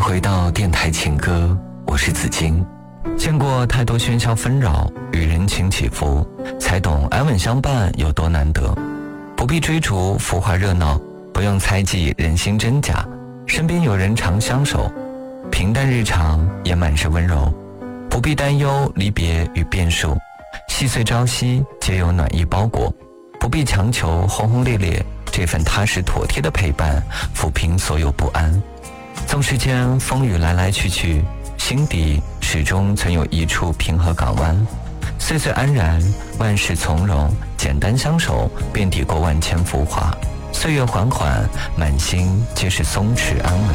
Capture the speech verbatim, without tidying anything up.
回到电台情歌，我是子金。见过太多喧嚣纷扰与人情起伏，才懂安稳相伴有多难得。不必追逐浮华热闹，不用猜忌人心真假，身边有人常相守，平淡日常也满是温柔。不必担忧离别与变数，细碎朝夕皆有暖意包裹。不必强求轰轰烈烈，这份踏实妥帖的陪伴抚平所有不安。纵世间风雨来来去去，心底始终曾有一处平和港湾。岁岁安然，万事从容，简单相守便抵过万千浮华。岁月缓缓，满心皆是松弛安稳。